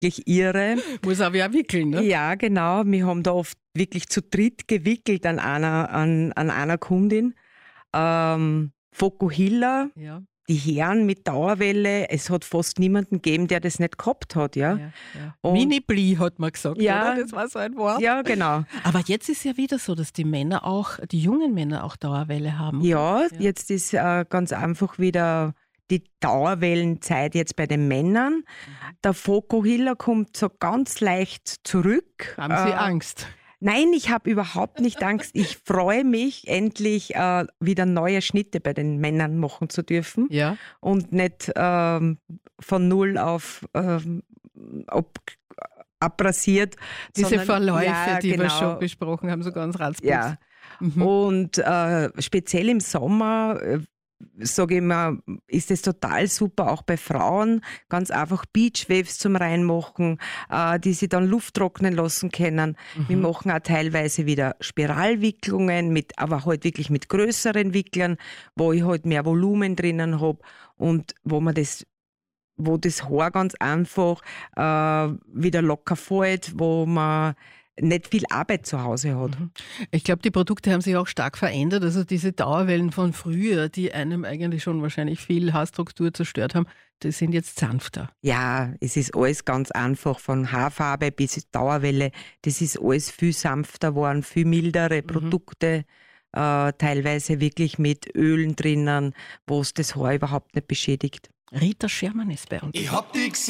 wirklich irre. Muss aber ja wickeln, ne? Ja, genau. Wir haben da oft wirklich zu dritt gewickelt an einer Kundin. Fokuhila, Ja. die Herren mit Dauerwelle, es hat fast niemanden gegeben, der das nicht gehabt hat. Ja. Und- Mini-Bli hat man gesagt, Ja. oder? Das war so ein Wort. Ja, genau. Aber jetzt ist ja wieder so, dass die jungen Männer auch Dauerwelle haben. Ja, jetzt ist ganz einfach wieder die Dauerwellenzeit jetzt bei den Männern. Der Fokuhila kommt so ganz leicht zurück. Haben Sie Angst? Nein, ich habe überhaupt nicht Angst. Ich freue mich, endlich wieder neue Schnitte bei den Männern machen zu dürfen Ja. und nicht von null auf abrasiert. Diese sondern- Verläufe, Ja, die wir genau. schon besprochen haben, so ganz ratzputz. Ja. Und speziell im Sommer, sage ich mal, ist es total super, auch bei Frauen, ganz einfach Beachwaves zum Reinmachen, die sie dann Luft trocknen lassen können. Wir machen auch teilweise wieder Spiralwicklungen, aber halt wirklich mit größeren Wicklern, wo ich halt mehr Volumen drinnen habe und wo das Haar ganz einfach wieder locker fällt, wo man nicht viel Arbeit zu Hause hat. Ich glaube, die Produkte haben sich auch stark verändert. Also diese Dauerwellen von früher, die einem eigentlich schon wahrscheinlich viel Haarstruktur zerstört haben, die sind jetzt sanfter. Ja, es ist alles ganz einfach, von Haarfarbe bis Dauerwelle. Das ist alles viel sanfter geworden, viel mildere Produkte, teilweise wirklich mit Ölen drinnen, wo es das Haar überhaupt nicht beschädigt. Rita Schermann ist bei uns. Ich hab die